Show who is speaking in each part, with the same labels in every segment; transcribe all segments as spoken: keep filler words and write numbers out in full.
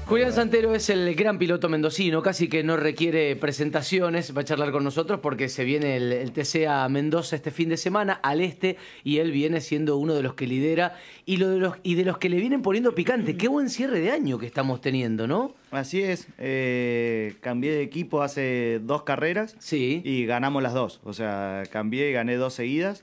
Speaker 1: Julián Santero es el gran piloto mendocino, casi que no requiere presentaciones, va a charlar con nosotros porque se viene el, el T C a Mendoza este fin de semana, al este, y él viene siendo uno de los que lidera y, lo de los, y de los que le vienen poniendo picante. Qué buen cierre de año que estamos teniendo, ¿no?
Speaker 2: Así es, eh, cambié de equipo hace dos carreras
Speaker 1: Sí.
Speaker 2: y ganamos las dos, o sea, cambié y gané dos seguidas.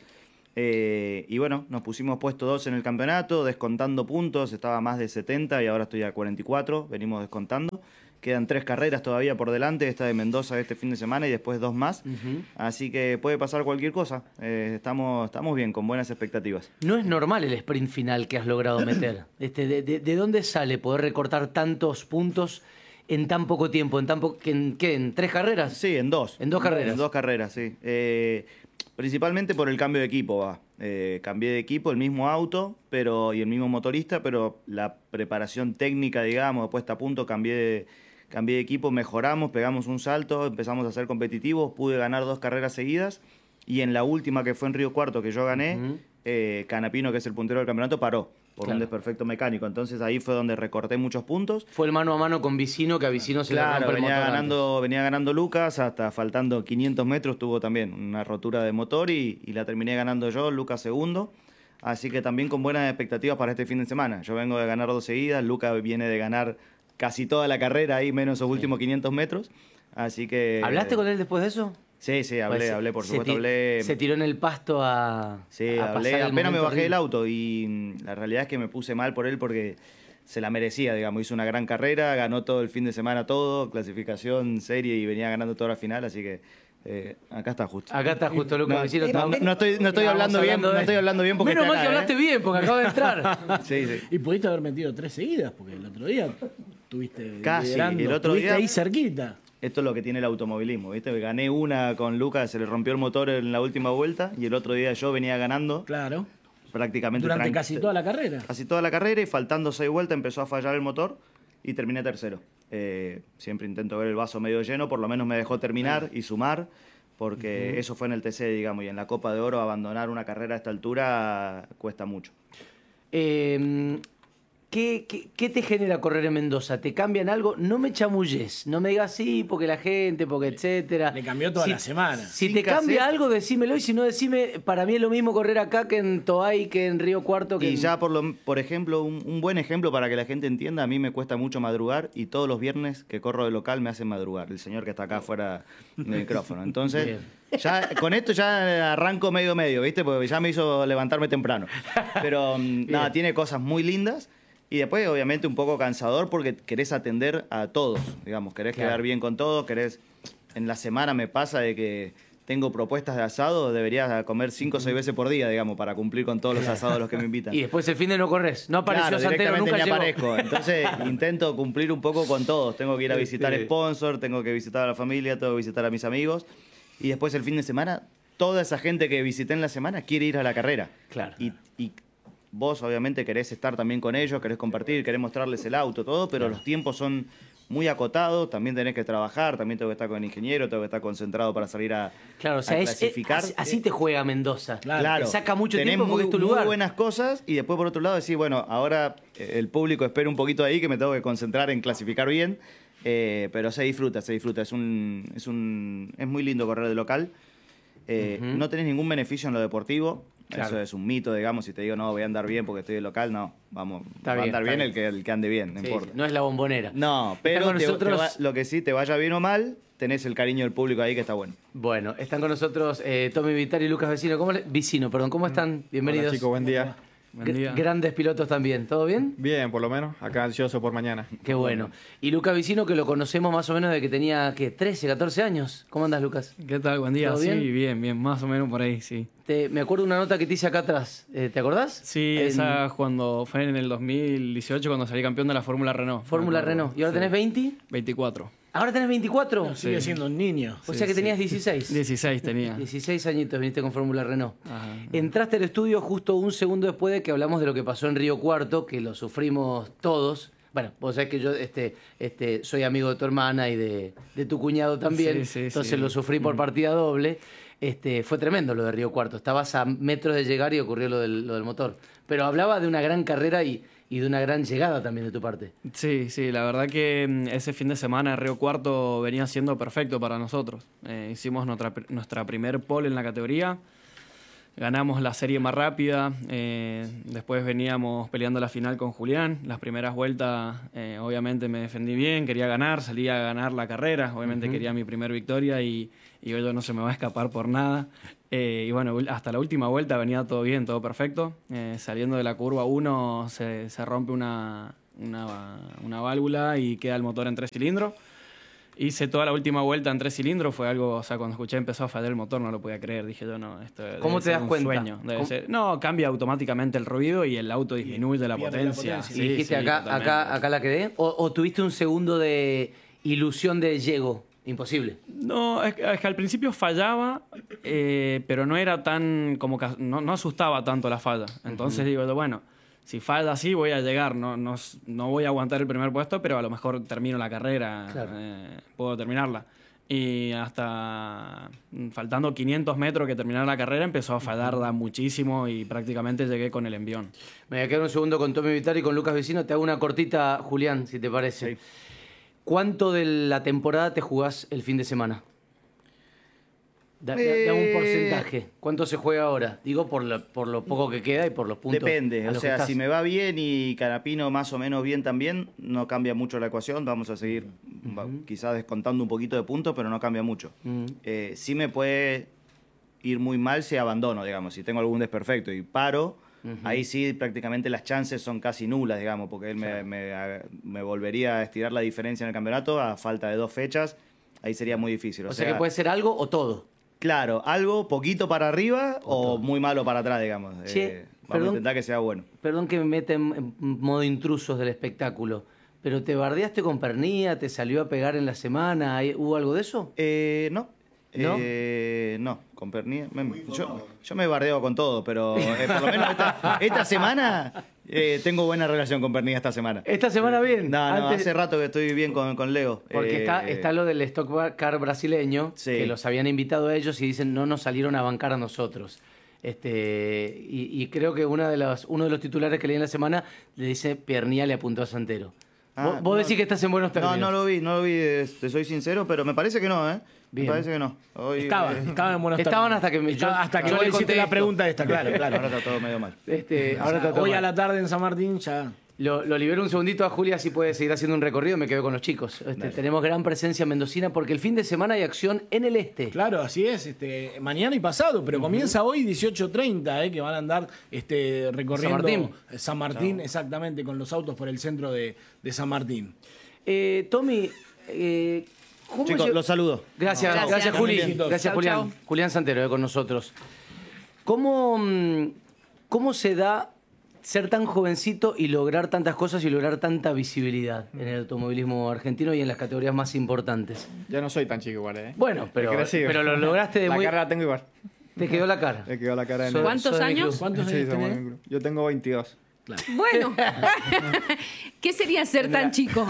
Speaker 2: Eh, y bueno, nos pusimos puesto dos en el campeonato, descontando puntos, estaba más de setenta y ahora estoy a cuarenta y cuatro, venimos descontando. Quedan tres carreras todavía por delante, esta de Mendoza este fin de semana y después dos más.
Speaker 1: Uh-huh.
Speaker 2: Así que puede pasar cualquier cosa, eh, estamos, estamos bien, con buenas expectativas.
Speaker 1: No es normal el sprint final que has logrado meter. Este, de, de, ¿De dónde sale poder recortar tantos puntos en tan poco tiempo? ¿En, tan po ¿en, ¿qué, ¿En tres carreras?
Speaker 2: Sí, en dos.
Speaker 1: En dos carreras.
Speaker 2: En dos carreras, sí. Eh, principalmente por el cambio de equipo, va. Eh, cambié de equipo, el mismo auto pero y el mismo motorista, pero la preparación técnica, digamos, puesta a punto, cambié de, cambié de equipo, mejoramos, pegamos un salto, empezamos a ser competitivos, pude ganar dos carreras seguidas y en la última, que fue en Río Cuarto, que yo gané, uh-huh. eh, Canapino, que es el puntero del campeonato, paró por claro. un desperfecto mecánico. Entonces ahí fue donde recorté muchos puntos.
Speaker 1: Fue el mano a mano con Vicino, que a Vicino se
Speaker 2: claro,
Speaker 1: le rompe el
Speaker 2: venía
Speaker 1: motor
Speaker 2: ganando, venía ganando Lucas, hasta faltando quinientos metros tuvo también una rotura de motor y, y la terminé ganando yo, Lucas segundo. Así que también con buenas expectativas para este fin de semana. Yo vengo de ganar dos seguidas, Lucas viene de ganar casi toda la carrera ahí, menos esos sí. últimos quinientos metros. Así que...
Speaker 1: ¿Hablaste con él después de eso?
Speaker 2: Sí, sí, hablé, pues hablé, por supuesto,
Speaker 1: se
Speaker 2: hablé...
Speaker 1: Se tiró en el pasto a...
Speaker 2: Sí,
Speaker 1: a
Speaker 2: hablé, apenas me bajé
Speaker 1: del
Speaker 2: auto y la realidad es que me puse mal por él porque se la merecía, digamos, hizo una gran carrera, ganó todo el fin de semana todo, clasificación, serie y venía ganando toda la final, así que eh, acá está justo.
Speaker 1: Acá está justo, Lucas
Speaker 2: no,
Speaker 1: Vicino.
Speaker 2: No, no, no estoy, no estoy hablando bien, no estoy hablando bien porque
Speaker 1: menos mal
Speaker 2: acá,
Speaker 1: que hablaste
Speaker 2: ¿eh?
Speaker 1: bien porque acabo de entrar.
Speaker 2: Sí, sí.
Speaker 3: Y pudiste haber metido tres seguidas porque el otro día tuviste
Speaker 2: casi,
Speaker 3: liderando,
Speaker 2: el otro día
Speaker 3: ahí cerquita.
Speaker 2: Esto es lo que tiene el automovilismo, ¿viste? Gané una con Lucas, se le rompió el motor en la última vuelta y el otro día yo venía ganando.
Speaker 3: Claro.
Speaker 2: Prácticamente
Speaker 3: durante casi toda la carrera.
Speaker 2: Casi toda la carrera y faltando seis vueltas empezó a fallar el motor y terminé tercero. Eh, siempre intento ver el vaso medio lleno, por lo menos me dejó terminar y sumar, porque uh-huh. eso fue en el T C, digamos, y en la Copa de Oro abandonar una carrera a esta altura cuesta mucho.
Speaker 1: Eh... ¿Qué, qué, ¿Qué te genera correr en Mendoza? ¿Te cambian algo? No me chamulles, no me digas sí, porque la gente, porque etcétera.
Speaker 3: Le cambió toda
Speaker 1: si,
Speaker 3: la semana.
Speaker 1: Si Sin te cassette. Cambia algo, decímelo, y si no, decime, para mí es lo mismo correr acá que en Toay, que en Río Cuarto. Que
Speaker 2: y
Speaker 1: en...
Speaker 2: ya, por, lo, por ejemplo, un, un buen ejemplo para que la gente entienda, a mí me cuesta mucho madrugar y todos los viernes que corro de local me hacen madrugar, el señor que está acá afuera del micrófono. Entonces, bien. ya con esto ya arranco medio medio, ¿viste? Porque ya me hizo levantarme temprano. Pero nada, tiene cosas muy lindas. Y después, obviamente, un poco cansador porque querés atender a todos, digamos, querés claro. quedar bien con todos, querés... En la semana me pasa de que tengo propuestas de asado, debería comer cinco o seis veces por día, digamos, para cumplir con todos los asados a los que me invitan.
Speaker 1: Y después el fin de no corres, no apareció
Speaker 2: claro,
Speaker 1: Santero, nunca
Speaker 2: ni
Speaker 1: llegó.
Speaker 2: aparezco, entonces intento cumplir un poco con todos, tengo que ir a visitar sí. sponsor, tengo que visitar a la familia, tengo que visitar a mis amigos, y después el fin de semana, toda esa gente que visité en la semana quiere ir a la carrera.
Speaker 1: Claro.
Speaker 2: Y, y vos obviamente querés estar también con ellos, querés compartir, querés mostrarles el auto, todo, pero claro. los tiempos son muy acotados, también tenés que trabajar, también tengo que estar con el ingeniero, tengo que estar concentrado para salir a,
Speaker 1: claro, o sea,
Speaker 2: a
Speaker 1: es,
Speaker 2: clasificar.
Speaker 1: Es, así te juega Mendoza.
Speaker 2: Claro.
Speaker 1: Te saca mucho
Speaker 2: tenés
Speaker 1: tiempo
Speaker 2: muy,
Speaker 1: porque es tu lugar.
Speaker 2: muy buenas cosas y después por otro lado decís, bueno, ahora el público espera un poquito ahí que me tengo que concentrar en clasificar bien, eh, pero se disfruta, se disfruta, es un, es un, es muy lindo correr de local. Eh, uh-huh. No tenés ningún beneficio en lo deportivo. Claro. Eso es un mito, digamos, si te digo, no, voy a andar bien porque estoy de local, no, vamos,
Speaker 1: está
Speaker 2: va
Speaker 1: bien,
Speaker 2: a andar bien,
Speaker 1: bien.
Speaker 2: El, que, el que ande bien, no
Speaker 1: sí,
Speaker 2: importa.
Speaker 1: No es la bombonera.
Speaker 2: No, pero te,
Speaker 1: nosotros...
Speaker 2: te va, lo que sí, te vaya bien o mal, tenés el cariño del público ahí que está bueno.
Speaker 1: Bueno, están con nosotros eh, Tommy Vitari y Lucas Vicino. ¿Cómo le... Vicino, perdón, ¿cómo están? Bienvenidos.
Speaker 4: Hola chicos, buen día.
Speaker 1: Buen día. Grandes pilotos también, ¿todo bien?
Speaker 4: Bien, por lo menos, acá ansioso por mañana.
Speaker 1: Qué bueno. Y Lucas Vicino, que lo conocemos más o menos desde que tenía, ¿qué? trece, catorce años. ¿Cómo andas, Lucas?
Speaker 5: ¿Qué tal? Buen día.
Speaker 1: ¿Todo
Speaker 5: sí,
Speaker 1: bien?
Speaker 5: bien, bien, más o menos por ahí, sí.
Speaker 1: Te, me acuerdo de una nota que te hice acá atrás. Eh, ¿Te acordás?
Speaker 5: Sí,
Speaker 1: en...
Speaker 5: esa cuando fue en el dos mil dieciocho cuando salí campeón de la Fórmula Renault.
Speaker 1: Fórmula Renault. ¿Y ahora sí. tenés veinte?
Speaker 5: veinticuatro.
Speaker 1: ¿Ahora tenés veinticuatro?
Speaker 3: No, sigue
Speaker 5: sí.
Speaker 3: siendo un niño.
Speaker 1: O
Speaker 5: sí,
Speaker 1: sea que
Speaker 5: sí.
Speaker 1: tenías dieciséis.
Speaker 5: dieciséis tenía.
Speaker 1: dieciséis añitos viniste con Fórmula Renault.
Speaker 5: Ajá.
Speaker 1: Entraste al estudio justo un segundo después de que hablamos de lo que pasó en Río Cuarto, que lo sufrimos todos. Bueno, vos sabés que yo este, este, soy amigo de tu hermana y de, de tu cuñado también,
Speaker 5: Sí, sí,
Speaker 1: entonces
Speaker 5: sí.
Speaker 1: lo sufrí por partida doble. Este, fue tremendo lo de Río Cuarto. Estabas a metros de llegar y ocurrió lo del, lo del motor. Pero hablaba de una gran carrera y, y de una gran llegada también de tu parte.
Speaker 5: Sí, sí, la verdad que mm, ese fin de semana Río Cuarto venía siendo perfecto para nosotros. Eh, hicimos nuestra, nuestra primer pole en la categoría, ganamos la serie más rápida, eh, después veníamos peleando la final con Julián. Las primeras vueltas, eh, obviamente me defendí bien, quería ganar, salí a ganar la carrera, obviamente uh-huh. quería mi primer victoria y, y hoy no se me va a escapar por nada. Eh, y bueno, hasta la última vuelta venía todo bien, todo perfecto. Eh, saliendo de la curva uno se, se rompe una, una, una válvula y queda el motor en tres cilindros. Hice toda la última vuelta en tres cilindros, fue algo, o sea, cuando escuché empezó a fallar el motor no lo podía creer, dije yo, no, esto debe
Speaker 1: ¿Cómo te
Speaker 5: ser
Speaker 1: das
Speaker 5: un
Speaker 1: cuenta?
Speaker 5: sueño, debe ser. No, cambia automáticamente el ruido y el auto disminuye la potencia.
Speaker 3: la potencia.
Speaker 5: Sí,
Speaker 1: y dijiste,
Speaker 5: sí,
Speaker 1: acá, acá, acá la quedé, o, o tuviste un segundo de ilusión de llego, imposible.
Speaker 5: No, es que, es que al principio fallaba, eh, pero no era tan, como que no, no asustaba tanto la falla. Entonces uh-huh. digo, bueno, si falla así voy a llegar, no, no, no voy a aguantar el primer puesto, pero a lo mejor termino la carrera, claro. eh, puedo terminarla. Y hasta faltando quinientos metros que terminara la carrera empezó a fallarla muchísimo y prácticamente llegué con el envión.
Speaker 1: Me voy a quedar un segundo con Tommy Vitari y con Lucas Vecino. Te hago una cortita, Julián, si te parece. Sí. ¿Cuánto de la temporada te jugás el fin de semana? Da, eh, da, da un porcentaje. ¿Cuánto se juega ahora? Digo, por lo, por lo poco que queda y por los puntos.
Speaker 2: Depende. O sea, si me va bien y Canapino más o menos bien también, no cambia mucho la ecuación. Vamos a seguir uh-huh. quizás descontando un poquito de puntos, pero no cambia mucho. Uh-huh. Eh, sí me puede ir muy mal si abandono, digamos. Si tengo algún desperfecto y paro, uh-huh. ahí sí prácticamente las chances son casi nulas, digamos, porque él me, me, me volvería a estirar la diferencia en el campeonato a falta de dos fechas. Ahí sería muy difícil. O,
Speaker 1: o
Speaker 2: sea,
Speaker 1: sea que puede ser algo o todo.
Speaker 2: Claro, algo poquito para arriba o, o muy malo para atrás, digamos.
Speaker 1: Che,
Speaker 2: eh, vamos
Speaker 1: perdón,
Speaker 2: a intentar que sea bueno.
Speaker 1: Perdón que me meta en, en modo intrusos del espectáculo, pero ¿te bardeaste con Pernía? ¿Te salió a pegar en la semana? ¿Hubo algo de eso?
Speaker 2: Eh, no. ¿No? Eh, no, con Pernía. Me, yo, yo me bardeo con todo, pero eh, por lo menos esta, esta semana eh, tengo buena relación con Pernía esta semana.
Speaker 1: ¿Esta semana bien?
Speaker 2: No, no, Antes... hace rato que estoy bien con, con Leo.
Speaker 1: Porque eh, está, está lo del Stock Car brasileño, sí. que los habían invitado a ellos y dicen no nos salieron a bancar a nosotros. Este, y, y creo que una de las, uno de los titulares que leí en la semana le dice Pernía le apuntó a Santero. Ah, ¿Vos, vos no, decís que estás en buenos términos?
Speaker 2: No, no lo vi, no lo vi, te soy sincero, pero me parece que no, ¿eh? Bien. Me parece que no.
Speaker 3: Hoy, estaban, eh, estaban en buenos
Speaker 1: Estaban hasta que, me, yo,
Speaker 3: Estaba hasta que yo le hiciste la pregunta esta, claro, claro.
Speaker 2: Ahora está todo medio mal.
Speaker 1: Este, ahora
Speaker 3: o sea,
Speaker 1: está todo
Speaker 3: hoy
Speaker 1: mal.
Speaker 3: a la tarde en San Martín ya...
Speaker 1: Lo, lo libero un segundito a Julia, si puede seguir haciendo un recorrido, me quedo con los chicos. Este, tenemos gran presencia mendocina porque el fin de semana hay acción en el este.
Speaker 3: Claro, así es, este, mañana y pasado, pero uh-huh. comienza hoy dieciocho treinta, eh, que van a andar este, recorriendo
Speaker 1: San Martín,
Speaker 3: San Martín no. exactamente, con los autos por el centro de, de San Martín.
Speaker 1: Eh, Tommy, eh, ¿cómo
Speaker 2: Chicos, los saludo.
Speaker 1: Gracias, no, gracias, gracias Juli. Gracias, chau, Julián. Chau. Julián Santero, eh, con nosotros. ¿Cómo, ¿Cómo se da ser tan jovencito y lograr tantas cosas y lograr tanta visibilidad en el automovilismo argentino y en las categorías más importantes?
Speaker 4: Yo no soy tan chico igual, ¿eh?
Speaker 1: Bueno, pero, pero lo lograste de
Speaker 4: la
Speaker 1: muy...
Speaker 4: La cara la tengo igual.
Speaker 1: ¿Te quedó la cara?
Speaker 4: Me quedó la cara. En
Speaker 6: so, ¿Cuántos años?
Speaker 3: ¿Cuántos
Speaker 4: sí,
Speaker 3: años tenés?
Speaker 4: Yo tengo veintidós.
Speaker 6: Claro. Bueno, ¿qué sería ser tan chico?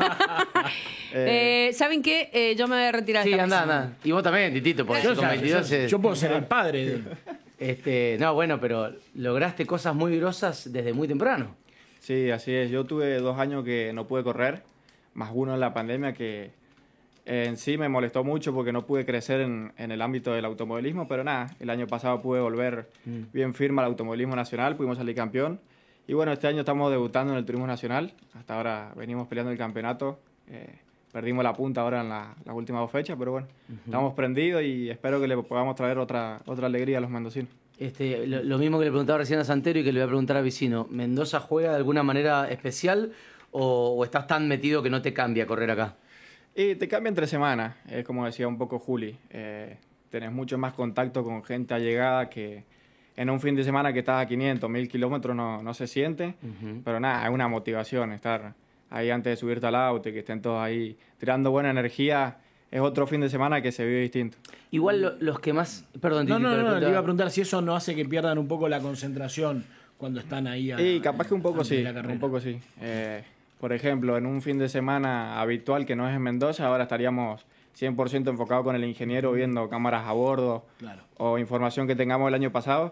Speaker 6: eh, ¿Saben qué? Eh, yo me voy a retirar.
Speaker 1: Sí, anda, anda. Y vos también, Titito, porque yo, con veintidós
Speaker 3: yo,
Speaker 1: es...
Speaker 3: yo puedo ser el padre de...
Speaker 1: Este, no, bueno, pero lograste cosas muy grosas desde muy temprano.
Speaker 4: Sí, así es. Yo tuve dos años que no pude correr, más uno en la pandemia que en sí me molestó mucho porque no pude crecer en, en el ámbito del automovilismo, pero nada, el año pasado pude volver mm. bien firme al automovilismo nacional, pudimos salir campeón. Y bueno, este año estamos debutando en el turismo nacional. Hasta ahora venimos peleando el campeonato. Eh, perdimos la punta ahora en la, las últimas dos fechas, pero bueno, uh-huh. estamos prendidos y espero que le podamos traer otra, otra alegría a los mendocinos.
Speaker 1: Este, lo, lo mismo que le preguntaba recién a Santero y que le voy a preguntar a Vicino. ¿Mendoza juega de alguna manera especial o, o estás tan metido que no te cambia correr acá?
Speaker 4: Y te cambia entre semanas, es como decía un poco Juli. Eh, tenés mucho más contacto con gente allegada que en un fin de semana que estás a quinientos, mil kilómetros no, no se siente, uh-huh. pero nada, es una motivación estar ahí antes de subirte al auto y que estén todos ahí tirando buena energía. Es otro fin de semana que se vive distinto.
Speaker 1: Igual lo, los que más... Perdón,
Speaker 3: No,
Speaker 1: Titito,
Speaker 3: no, no,
Speaker 1: le
Speaker 3: le iba a preguntar si eso no hace que pierdan un poco la concentración cuando están ahí a,
Speaker 4: y capaz que un poco sí,
Speaker 3: un
Speaker 4: poco sí. Eh, por ejemplo, en un fin de semana habitual que no es en Mendoza, ahora estaríamos cien por ciento enfocados con el ingeniero viendo cámaras a bordo, claro. o información que tengamos el año pasado.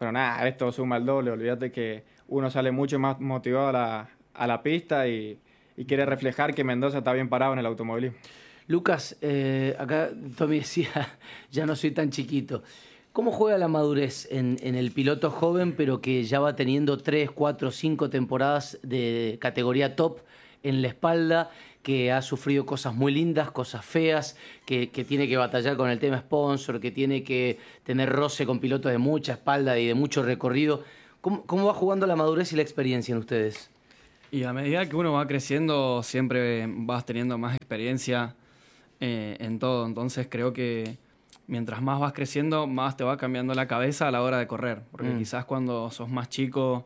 Speaker 4: pero nada, esto suma el doble. Olvídate que uno sale mucho más motivado a la, a la pista y, y quiere reflejar que Mendoza está bien parado en el automovilismo.
Speaker 1: Lucas, eh, acá Tommy decía, ya no soy tan chiquito. ¿Cómo juega la madurez en, en el piloto joven, pero que ya va teniendo tres, cuatro, cinco temporadas de categoría top en la espalda, que ha sufrido cosas muy lindas, cosas feas, que, que tiene que batallar con el tema sponsor, que tiene que tener roce con pilotos de mucha espalda y de mucho recorrido? ¿Cómo, cómo va jugando la madurez y la experiencia en ustedes?
Speaker 5: Y a medida que uno va creciendo, siempre vas teniendo más experiencia eh, en todo. Entonces creo que mientras más vas creciendo, más te va cambiando la cabeza a la hora de correr. Porque mm. quizás cuando sos más chico,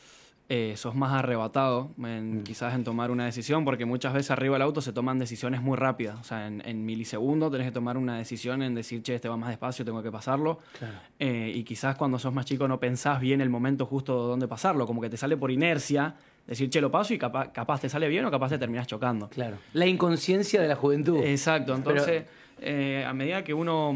Speaker 5: eh, sos más arrebatado en, mm. quizás en tomar una decisión, porque muchas veces arriba del auto se toman decisiones muy rápidas. O sea, en, en milisegundos tenés que tomar una decisión en decir, che, este va más despacio, tengo que pasarlo.
Speaker 1: Claro.
Speaker 5: Eh, y quizás cuando sos más chico no pensás bien el momento justo donde pasarlo. Como que te sale por inercia decir, che, lo paso y capaz, capaz te sale bien o capaz te terminás chocando.
Speaker 1: Claro. La inconsciencia de la juventud.
Speaker 5: Exacto. Entonces...
Speaker 1: Pero...
Speaker 5: Eh, a medida que uno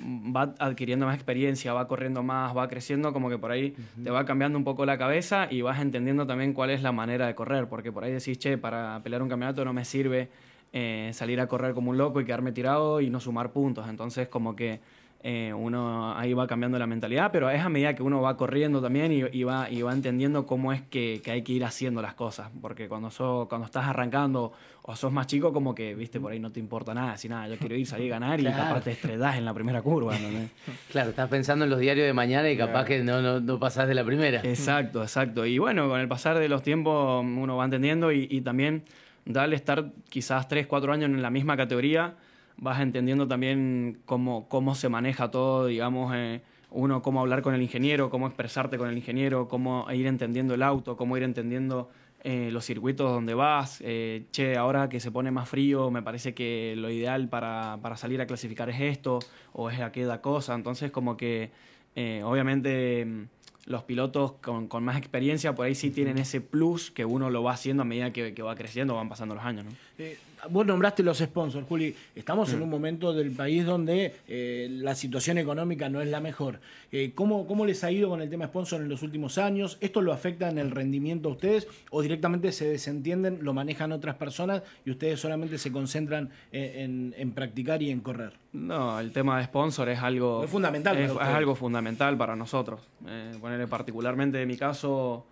Speaker 5: va adquiriendo más experiencia, va corriendo más, va creciendo, como que por ahí uh-huh. te va cambiando un poco la cabeza y vas entendiendo también cuál es la manera de correr, porque por ahí decís, che, para pelear un campeonato no me sirve eh, salir a correr como un loco y quedarme tirado y no sumar puntos. Entonces como que eh, uno ahí va cambiando la mentalidad, pero es a medida que uno va corriendo también y, y, va, y va entendiendo cómo es que, que hay que ir haciendo las cosas, porque cuando, sos, cuando estás arrancando o sos más chico, como que, viste, por ahí no te importa nada, así nada, yo quiero ir, salir a ganar, claro. y capaz te estrellás en la primera curva, ¿no?
Speaker 1: Claro, estás pensando en los diarios de mañana y capaz claro. que no, no, no pasás de la primera.
Speaker 5: Exacto, exacto. Y bueno, con el pasar de los tiempos uno va entendiendo y, y también darle estar quizás tres, cuatro años en la misma categoría, vas entendiendo también cómo, cómo se maneja todo, digamos, eh, uno, cómo hablar con el ingeniero, cómo expresarte con el ingeniero, cómo ir entendiendo el auto, cómo ir entendiendo eh, los circuitos donde vas. Eh, che, ahora que se pone más frío, me parece que lo ideal para, para salir a clasificar es esto o es aquella cosa. Entonces, como que, eh, obviamente, los pilotos con, con más experiencia por ahí sí tienen ese plus que uno lo va haciendo a medida que, que va creciendo, van pasando los años, ¿no?
Speaker 3: Eh, vos nombraste los sponsors, Juli. Estamos mm. en un momento del país donde eh, la situación económica no es la mejor. Eh, ¿cómo, ¿Cómo les ha ido con el tema sponsor en los últimos años? ¿Esto lo afecta en el rendimiento a ustedes o directamente se desentienden, lo manejan otras personas y ustedes solamente se concentran en, en, en practicar y en correr?
Speaker 5: No, el tema de sponsor es algo...
Speaker 3: Es fundamental.
Speaker 5: Es, es algo fundamental para nosotros. Eh, ponerle particularmente en mi caso...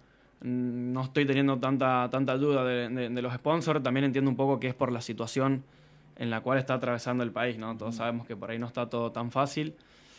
Speaker 5: No estoy teniendo tanta, tanta duda de, de, de los sponsors. También entiendo un poco que es por la situación en la cual está atravesando el país, ¿no? Todos sabemos que por ahí no está todo tan fácil.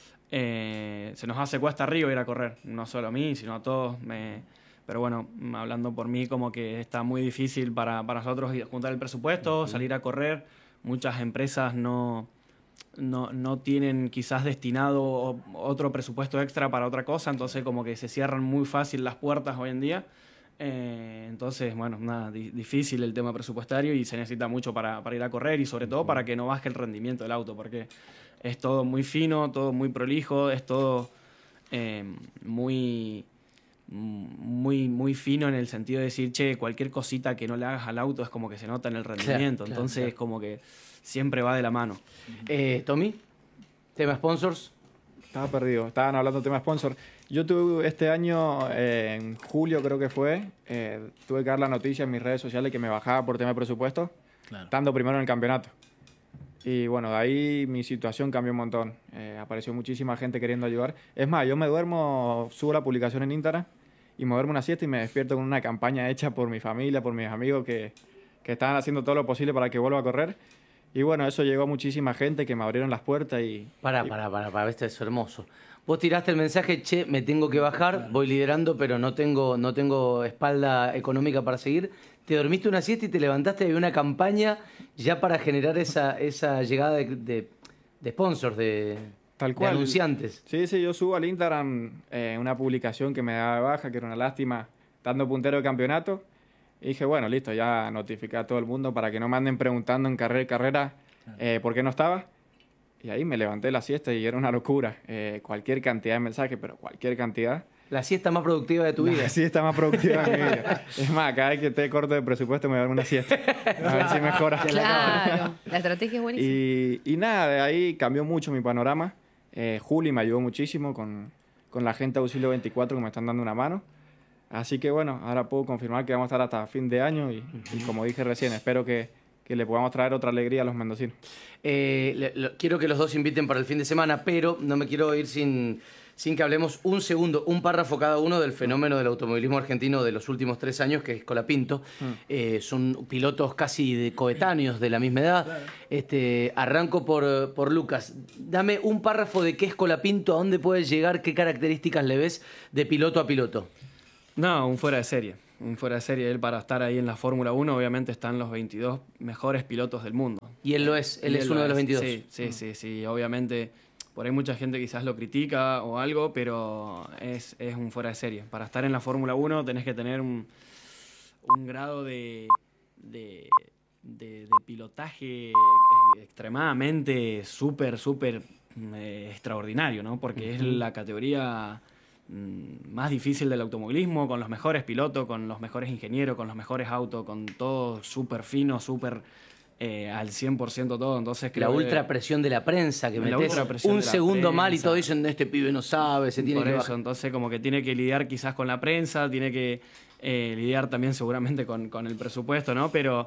Speaker 5: Eh, se nos hace cuesta arriba ir a correr. No solo a mí, sino a todos. Me... Pero bueno, hablando por mí, como que está muy difícil para, para nosotros juntar el presupuesto, uh-huh. salir a correr. Muchas empresas no... No, no tienen quizás destinado otro presupuesto extra para otra cosa, entonces como que se cierran muy fácil las puertas hoy en día. Eh, entonces, bueno, nada, di- difícil el tema presupuestario y se necesita mucho para, para ir a correr y sobre todo para que no baje el rendimiento del auto, porque es todo muy fino, todo muy prolijo, es todo eh, muy... muy muy fino en el sentido de decir, che, cualquier cosita que no le hagas al auto es como que se nota en el rendimiento, claro, entonces claro, claro. como que siempre va de la mano.
Speaker 1: Eh, Tommy, tema sponsors.
Speaker 4: Estaba perdido, estaban hablando de tema sponsor. Yo tuve este año, eh, en julio creo que fue, eh, tuve que dar la noticia en mis redes sociales que me bajaba por tema de presupuesto, claro. estando primero en el campeonato. Y bueno, de ahí mi situación cambió un montón. Eh, apareció muchísima gente queriendo ayudar. Es más, yo me duermo, subo la publicación en Instagram y me duermo una siesta y me despierto con una campaña hecha por mi familia, por mis amigos que, que estaban haciendo todo lo posible para que vuelva a correr. Y bueno, eso llegó a muchísima gente que me abrieron las puertas y...
Speaker 1: Pará,
Speaker 4: y...
Speaker 1: pará, pará, pará, esto es hermoso. Vos tiraste el mensaje, che, me tengo que bajar, voy liderando, pero no tengo, no tengo espalda económica para seguir. Te dormiste una siesta y te levantaste y había una campaña ya para generar esa, esa llegada de, de, de sponsors, de,
Speaker 4: Tal cual.
Speaker 1: de anunciantes.
Speaker 4: Sí, sí, yo subo al Instagram eh, una publicación que me daba de baja, que era una lástima, dando puntero de campeonato. Y dije, bueno, listo, ya notifiqué a todo el mundo para que no me anden preguntando en carrera y carrera eh, por qué no estaba. Y ahí me levanté la siesta y era una locura. Eh, cualquier cantidad de mensajes, pero cualquier cantidad.
Speaker 1: La siesta más productiva de tu vida.
Speaker 4: La siesta más productiva de mi vida. Es más, cada vez que esté corto de presupuesto me voy a dar una siesta. A ver si mejora.
Speaker 6: Claro, la estrategia es buenísima.
Speaker 4: Y, y nada, de ahí cambió mucho mi panorama. Eh, Juli me ayudó muchísimo con, con la gente de Auxilio veinticuatro que me están dando una mano. Así que bueno, ahora puedo confirmar que vamos a estar hasta fin de año y, y como dije recién, espero que, que le podamos traer otra alegría a los mendocinos.
Speaker 1: Eh, le- lo- quiero que los dos inviten para el fin de semana, pero no me quiero ir sin, sin que hablemos un segundo, un párrafo cada uno del fenómeno del automovilismo argentino de los últimos tres años, que es Colapinto. Eh, son pilotos casi de coetáneos, de la misma edad. Este, arranco por, por Lucas. Dame un párrafo de qué es Colapinto, a dónde puede llegar, qué características le ves de piloto a piloto.
Speaker 5: No, un fuera de serie. Un fuera de serie. Él para estar ahí en la Fórmula uno, obviamente están los veintidós mejores pilotos del mundo.
Speaker 1: Y él lo es, él
Speaker 5: Y
Speaker 1: es
Speaker 5: lo
Speaker 1: uno de los veintidós.
Speaker 5: Sí, sí, sí, sí. Obviamente, por ahí mucha gente quizás lo critica o algo, pero es, es un fuera de serie. Para estar en la Fórmula uno tenés que tener un, un grado de, de, de- de pilotaje eh, extremadamente súper, súper eh, extraordinario, ¿no? Porque es la categoría mm, más difícil del automovilismo, con los mejores pilotos, con los mejores ingenieros, con los mejores autos, con todo súper fino, súper eh, al cien por ciento todo. Entonces
Speaker 1: La
Speaker 5: creo que-
Speaker 1: ultra presión de la prensa, que
Speaker 5: La
Speaker 1: metes
Speaker 5: ultrapresión
Speaker 1: un
Speaker 5: de la
Speaker 1: segundo mal y
Speaker 5: prensa.
Speaker 1: todos dicen, este pibe no sabe, se tiene
Speaker 5: Por
Speaker 1: que
Speaker 5: eso,
Speaker 1: bajar.
Speaker 5: entonces como que tiene que lidiar quizás con la prensa, tiene que eh, lidiar también seguramente con, con el presupuesto, ¿no? Pero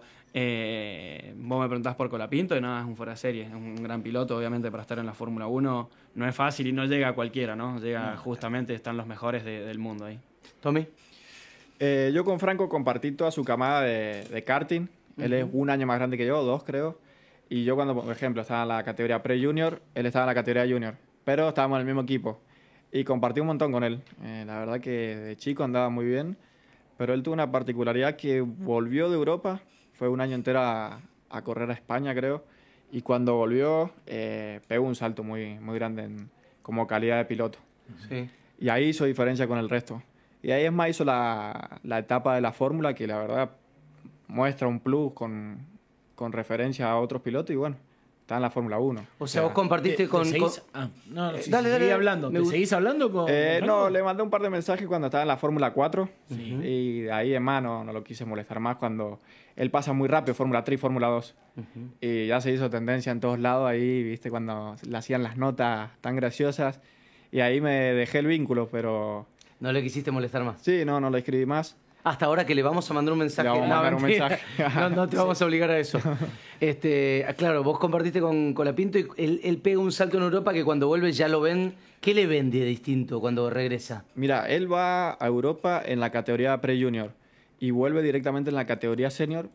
Speaker 5: eh, vos me preguntás por Colapinto y nada, es un fuera de serie, es un gran piloto, obviamente para estar en la Fórmula uno no es fácil y no llega a cualquiera, ¿no? Llega justamente, están los mejores de- del mundo ahí.
Speaker 1: Tommy.
Speaker 4: Eh, yo con Franco compartí toda su camada de, de karting. Él es un año más grande que yo, dos creo. Y yo cuando, por ejemplo, estaba en la categoría pre-junior, él estaba en la categoría junior. Pero estábamos en el mismo equipo. Y compartí un montón con él. Eh, la verdad que de chico andaba muy bien. Pero él tuvo una particularidad que volvió de Europa. Fue un año entero a, a correr a España, creo. Y cuando volvió, eh, pegó un salto muy, muy grande en- como calidad de piloto.
Speaker 1: Sí.
Speaker 4: Y ahí hizo diferencia con el resto. Y ahí es más hizo la, la etapa de la fórmula que la verdad muestra un plus con, con referencia a otros pilotos y bueno, está en la Fórmula uno.
Speaker 1: O sea, vos compartiste
Speaker 3: ¿Te-
Speaker 1: con...
Speaker 3: te
Speaker 1: con-
Speaker 3: seguís- ah, no, no,
Speaker 1: Eh,
Speaker 3: sí,
Speaker 1: dale,
Speaker 3: sí,
Speaker 1: dale,
Speaker 3: seguí
Speaker 1: dale.
Speaker 3: hablando.
Speaker 1: Me
Speaker 3: ¿Te
Speaker 1: gusta.
Speaker 3: seguís hablando con,
Speaker 4: Eh,
Speaker 3: con
Speaker 4: no,
Speaker 3: Franco?
Speaker 4: le mandé un par de mensajes cuando estaba en la Fórmula cuatro y de ahí en más no, no lo quise molestar más cuando él pasa muy rápido, Fórmula tres y Fórmula dos. Y ya se hizo tendencia en todos lados ahí, viste, cuando le hacían las notas tan graciosas. Y ahí me dejé el vínculo, pero
Speaker 1: No le quisiste molestar más.
Speaker 4: sí, no, no lo escribí más.
Speaker 1: Hasta ahora que le vamos a mandar un mensaje.
Speaker 4: Le vamos a
Speaker 1: No,
Speaker 4: mandar un
Speaker 1: mentira.
Speaker 4: mensaje.
Speaker 1: No, no te vamos a obligar a eso. Este, claro, vos compartiste con Colapinto y él, él pega un salto en Europa que cuando vuelve ya lo ven. ¿Qué le ven de distinto cuando regresa?
Speaker 4: Mira, él va a Europa en la categoría pre-junior y vuelve directamente en la categoría senior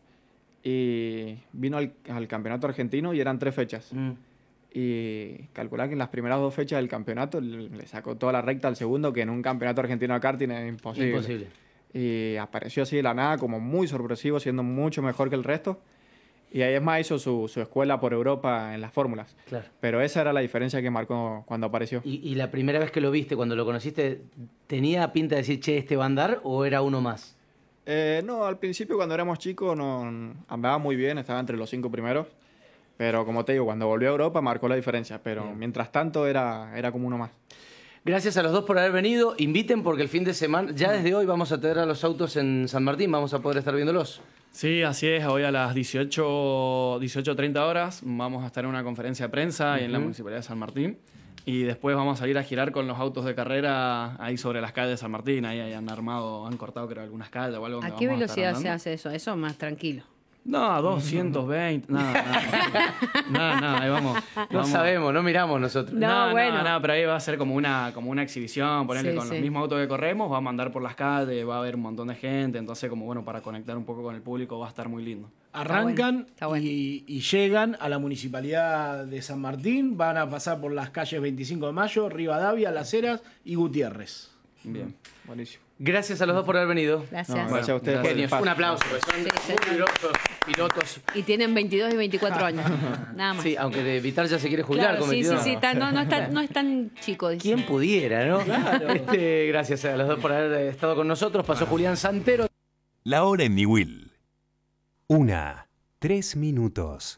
Speaker 4: y vino al, al campeonato argentino y eran tres fechas.
Speaker 1: Mm.
Speaker 4: Y calcular que en las primeras dos fechas del campeonato le le sacó toda la recta al segundo, que en un campeonato argentino de karting es imposible.
Speaker 1: Imposible.
Speaker 4: Y apareció así de la nada, como muy sorpresivo, siendo mucho mejor que el resto. Y ahí es más hizo su, su escuela por Europa en las fórmulas.
Speaker 1: Claro.
Speaker 4: Pero esa era la diferencia que marcó cuando apareció.
Speaker 1: ¿Y, y la primera vez que lo viste, cuando lo conociste, tenía pinta de decir, che, este va a andar o era uno más?
Speaker 4: Eh, no, al principio cuando éramos chicos no, andaba muy bien, estaba entre los cinco primeros. Pero como te digo, cuando volvió a Europa marcó la diferencia. Pero
Speaker 1: Bien.
Speaker 4: mientras tanto era, era como uno más.
Speaker 1: Gracias a los dos por haber venido. Inviten porque el fin de semana, ya desde hoy vamos a tener a los autos en San Martín, vamos a poder estar viéndolos.
Speaker 5: Sí, así es. Hoy a las dieciocho, dieciocho treinta horas vamos a estar en una conferencia de prensa ahí en la Municipalidad de San Martín. Y después vamos a salir a girar con los autos de carrera ahí sobre las calles de San Martín. Ahí, ahí han armado, han cortado creo algunas calles o algo. donde
Speaker 6: ¿A qué
Speaker 5: vamos estar
Speaker 6: velocidad se
Speaker 5: andando.
Speaker 6: hace eso? Eso más tranquilo.
Speaker 5: No, a doscientos veinte. Nada, nada. Nada, nada, ahí vamos.
Speaker 1: No
Speaker 5: vamos.
Speaker 1: sabemos, no miramos nosotros.
Speaker 6: No, bueno.
Speaker 5: No, no, pero ahí va a ser como una, como una exhibición, ponerle
Speaker 6: Sí,
Speaker 5: con
Speaker 6: sí.
Speaker 5: los mismos autos que corremos, va a mandar por las calles, va a haber un montón de gente, entonces como bueno, para conectar un poco con el público va a estar muy lindo.
Speaker 3: Arrancan
Speaker 6: Está bueno.
Speaker 3: Y, y llegan a la municipalidad de San Martín, van a pasar por las calles veinticinco de mayo, Rivadavia, Las Heras y Gutiérrez.
Speaker 5: Bien.
Speaker 4: Buenísimo.
Speaker 1: Gracias a los dos por haber venido.
Speaker 6: Gracias.
Speaker 4: No, gracias a ustedes por el
Speaker 1: Genios.
Speaker 4: espacio.
Speaker 1: Un aplauso, pues son
Speaker 6: Sí, sí.
Speaker 1: muy grosos pilotos.
Speaker 6: Y tienen veintidós y veinticuatro años. Nada más.
Speaker 1: Sí, aunque de Vitar ya se quiere jubilar
Speaker 6: Claro,
Speaker 1: con
Speaker 6: sí, sí,
Speaker 1: veintidós.
Speaker 6: sí. está- no, no, está- no es tan chico. dice.
Speaker 1: ¿Quién pudiera, no? Este, gracias a los dos por haber estado con nosotros. Pasó Julián Santero.
Speaker 7: La hora en Niwil. Una, tres minutos.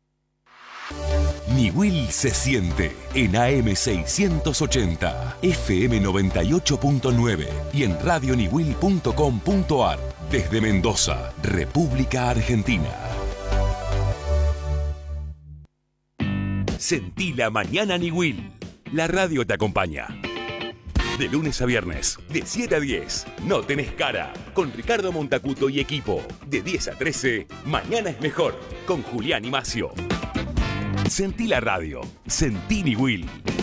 Speaker 7: Niwil se siente en A M seiscientos ochenta, F M noventa y ocho punto nueve y en radio niwil punto com punto ar desde Mendoza, República Argentina. Sentí la mañana Niwil. La radio te acompaña. De lunes a viernes, de siete a diez, No Tenés Cara, con Ricardo Montacuto y equipo. De diez a trece, Mañana es Mejor, con Julián y Macio. Sentí la radio, sentí Niwil.